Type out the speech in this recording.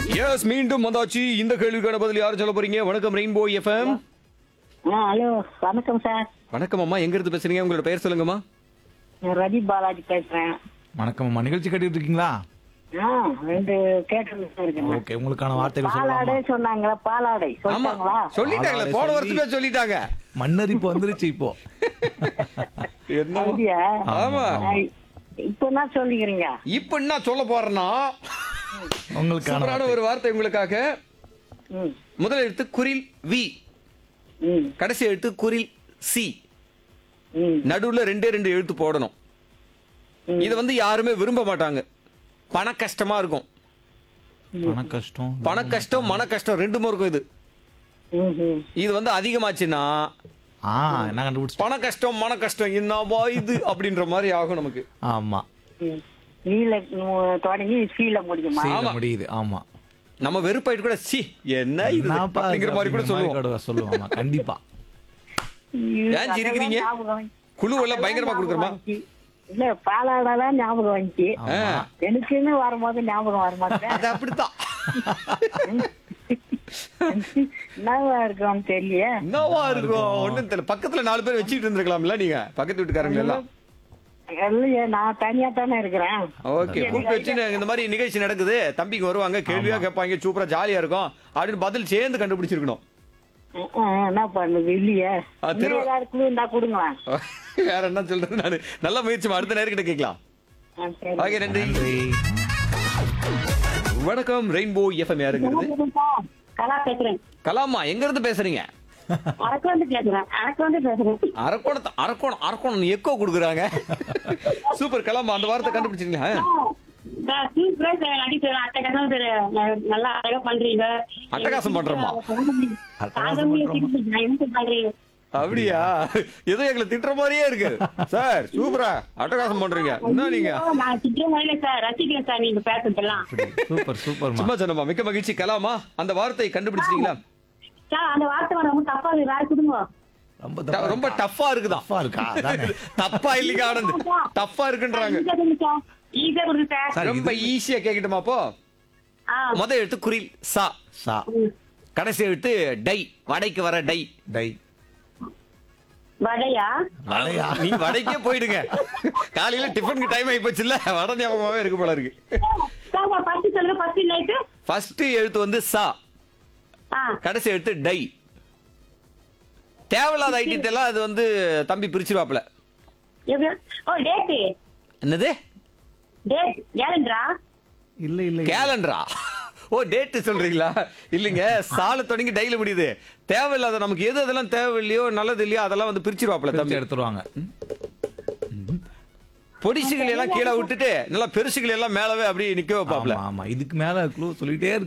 S மீண்டும் வந்தாச்சு. இந்த கேள்விக்கான பதில் யார் சொல்ல போறீங்க? வணக்கம் ரெயின்போ எஃப்எம். ஹலோ வணக்கம் சார். வணக்கம் அம்மா, எங்க இருந்து பேசுறீங்க? உங்களோட பெயர் சொல்லுங்கம்மா. நான் ரதி பாலாஜி பேசுறேன். வணக்கம் அம்மா, நிகழ்ச்சி கேட்டுட்டு இருக்கீங்களா? ரெண்டு கேட்டு இருக்கேன். ஓகே, உங்களுக்கான வார்த்தைகள் பாலாடை சொல்லலாமா? சொன்னாங்களா? பாலாடை ஆமா சொல்லிட்டாங்களா? சொல்லிட்டாங்களே, போன வருஷமே சொல்லிட்டாங்க. மண்ணரிப்பு வந்துருச்சு இப்போ. என்ன? அப்படியா? ஆமா. இப்ப என்ன சொல்லிக்கிறீங்க? இப்ப என்ன சொல்ல போறேன்னா, உங்களுக்கான சூப்பரான வார்த்தை. ஒரு வார்த்தை உங்களுக்காக. ம், முதல் எழுத்து குரில் வி, ம், கடைசி எழுத்து குரில் சி. ம், நடுவுல ரெண்டே ரெண்டு எழுத்து போடணும். ம். இத வந்து யாருமே விரும்ப மாட்டாங்க. பண கஷ்டமா இருக்கும். பண கஷ்டம். பண கஷ்டம், மன கஷ்டம் ரெண்டுமே இருக்கும். இது ம், ம். இது வந்து அதிகமாச்சுன்னா என்ன கண்டுபிடிச்சு? பண கஷ்டம், மன கஷ்டம், என்னவா இது அப்படின்ற மாதிரி ஆகும் நமக்கு. ஆமா, ம். நீல தொடங்கி சீல முடியுமா? செய்ய ஆமா. முடியுது. ஆமா, நம்ம வெறுப்பாயிட்டு கூட சி என்ன இது என்னப்பா அப்படிங்கிற மாதிரி கூட சொல்லுவோம். சொல்லுவாங்க கண்டிப்பா. ஏன் சிரிக்கிறீங்க? அதெல்லாம் ஞாபகம் வந்துச்சு. குழு எல்லாம் பயங்கரமா கொடுக்குறமா? இல்ல பாலாடெல்லாம் ஞாபகம் வந்துச்சு. ஆமா. எனக்குன்னு வரும்போது ஞாபகம் வர மாட்டேன். அது அப்படித்தான். என்னவா இருக்கும்னு தெரியல. என்னவா இருக்கும் ஒண்ணும் தெரியல. பக்கத்துல 4 பேர் வச்சுட்டு இருந்திருக்கலாம்ல நீங்க, பக்கத்து வீட்டுக்காரங்க எல்லாம். இல்லையே, நான் தனியா தானே இருக்கிறேன். ஓகே, கூப்பிட்டு வச்சு இந்த மாதிரி நிகழ்ச்சி நடக்குது, தம்பிங்க வருவாங்க, கேள்வியா கேட்பாங்க, சூப்பரா ஜாலியா இருக்கும் அப்படின்னு பதில் சேர்ந்து கண்டுபிடிச்சிருக்கணும். என்ன பண்ணுது இல்லையே. தெரு- இன்னும் ஏதாவது குழு இருந்தா கொடுங்களேன். வேற என்ன சொல்றது நானு. நல்ல முயற்சி, அடுத்த நேர்கிட்ட கேட்கலாம். சரி. ஓகே, நன்றி. நன்றி. வணக்கம் ரெயின்போ எஃப்எம். யாருங்கிறது? கலா பேசுறேன். கலாமா, எங்க இருந்து பேசுறீங்க? அரக்கோந்து பேசுறேன். அரக்கோணம் அரக்கோணம் அரக்கோணம் எக்கோ கொடுக்குறாங்க. சூப்பர் கலாமா, அந்த வார்த்தை கண்டுபிடிச்சிருக்கீங்களா? நல்லா அழகா பண்றீங்க. அட்டகாசம் பண்றோமா? அட்டகாசம் பண்றோமா? அப்படியா? ஏதோ எங்களை திட்டுற மாதிரியே இருக்கு சார். சூப்பரா அட்டகாசம் பண்றீங்க. என்ன நீங்க? நான் திட்டம் சார், ரசிக்கிறேன் சார் நீங்க பேசுறதெல்லாம். Super super. சும்மா சொன்னமா, மிக்க மகிழ்ச்சி. கலாமா, அந்த வார்த்தையை கண்டுபிடிச்சிட்டீங்களா? சார் அந்த வார்த்தை ரொம்ப தப்பா இருக்கு. வேற கொடுங்க. ரொம்ப டஃப்பா இருக்குதான். டஃப்பா இருக்கா? அதானே. தப்பா இல்லைங்க ஆனந்த், டஃப்பா இருக்குன்றாங்க. ஈஸியா கொடுங்க சார். சார், ரொம்ப ஈஸியா கேக்கட்டுமா? அப்போ முதல் எழுத்து குரில் சா, சா. கடைசி எழுத்து டை, வடைக்கு வர டை. டை. வடையா? வளையா? நீ வடைக்கே போயிடுங்க. காலையில டிஃபனுக்கு டைம் ஆகி போச்சுல்ல, வடை ஞாபகமாவே இருக்கு போல இருக்கு. சார் ஃபர்ஸ்ட் சொல்லுங்க. First night. ஃபர்ஸ்ட் எழுத்து வந்து சா, கடைசி எழுத்து டை. தேவையில்லாத ஐட்டத்தை எல்லாம் அது வந்து தம்பி பிரிச்சிருவாப்ல. ஓ டேட். என்னது? டேட் கேலண்டரா? இல்ல இல்ல. கேலண்டரா? ஓ டேட் சொல்றீங்களா? இல்லைங்க, சால தொடங்கி டைல முடியுது. தேவையில்லாத நமக்கு எது அதெல்லாம் தேவையில்லையோ நல்லது இல்லையோ அதெல்லாம் வந்து பிரிச்சிருவாப்ல பிரிச்சு தம்பி. எடுத்துருவாங்க. பொடிசுகள் எல்லாம் கீழே விட்டுட்டு நல்லா பெருசுகள் எல்லாம் மேலவே அப்படியே நிக்க வைப்பாப்ல. ஆமா, ஆமா. இதுக்கு மேல க்ளூ சொல்லிட்டே